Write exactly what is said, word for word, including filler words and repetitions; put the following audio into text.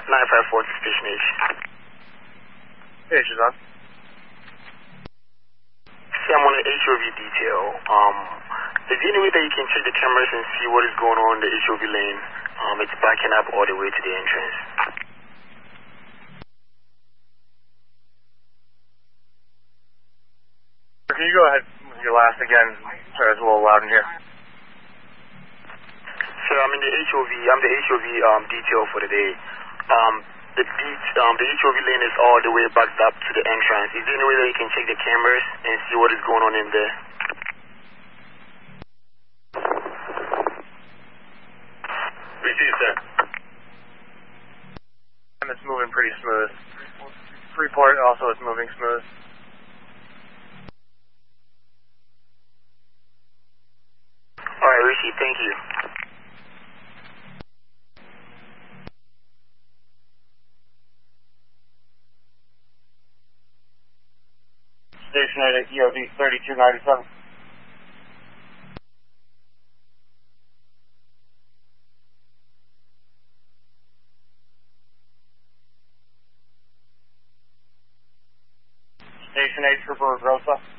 nine five four to Station H. Hey, Shazan. See, I'm on the H O V detail. Um, is there any way that you can check the cameras and see what is going on in the H O V lane? Um, it's backing up all the way to the entrance. Can you go ahead with your last again? Sorry, it's a little loud in here. Sir, I'm in the H O V. I'm the H O V um, detail for the day. Um, the beach, um, the H O V lane is all the way backed up to the entrance. Is there any way that you can check the cameras and see what is going on in there? Receive, sir. And it's moving pretty smooth. Freeport also is moving smooth. All right, Rishi, thank you. Station eight at E O D thirty-two ninety-seven. Station eight, Trooper Rosa.